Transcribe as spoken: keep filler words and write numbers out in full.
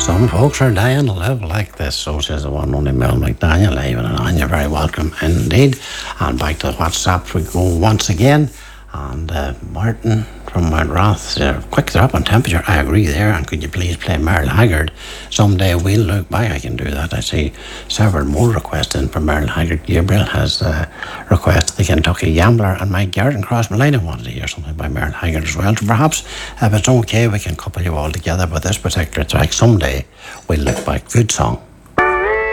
Some folks are dying to live like this, so says the one only Mel McDaniel. Even and you're very welcome indeed. And back to the WhatsApp we go once again. And uh, Martin from Madrath, uh, quick drop on temperature. I agree there. And could you please play Merle Haggard? Someday we'll look back. I can do that. I see several more requests in for Merle Haggard. Gabriel has uh, requested the Kentucky Gambler, and Mike Garrett and Cross Malina wanted to hear something by Merle Haggard as well. So perhaps if it's okay, we can couple you all together with this particular track. Someday we'll look back. Good song.